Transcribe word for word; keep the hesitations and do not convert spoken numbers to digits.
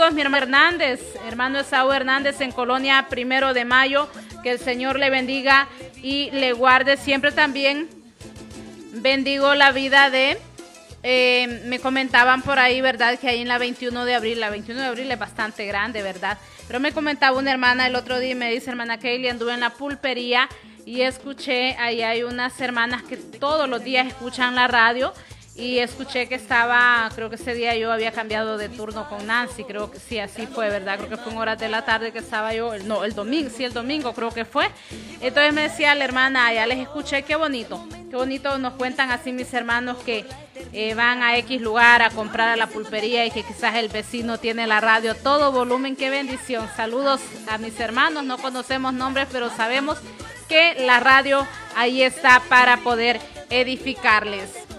saludos, mi hermano Hernández, hermano Esaú Hernández en Colonia Primero de Mayo. Que el Señor le bendiga y le guarde. Siempre también bendigo la vida de, eh, me comentaban por ahí, ¿verdad? Que ahí en la veintiuno de abril, la veintiuno de abril es bastante grande, ¿verdad? Pero me comentaba una hermana el otro día y me dice, hermana Kaylee, anduve en la pulpería y escuché, ahí hay unas hermanas que todos los días escuchan la radio. Y escuché que estaba, creo que ese día yo había cambiado de turno con Nancy, creo que sí, así fue, ¿verdad? Creo que fue en horas de la tarde que estaba yo, no, el domingo, sí, el domingo creo que fue. Entonces me decía la hermana, ya les escuché, qué bonito, qué bonito nos cuentan así mis hermanos que eh, van a X lugar a comprar a la pulpería y que quizás el vecino tiene la radio, todo volumen, qué bendición. Saludos a mis hermanos, no conocemos nombres, pero sabemos que la radio ahí está para poder edificarles.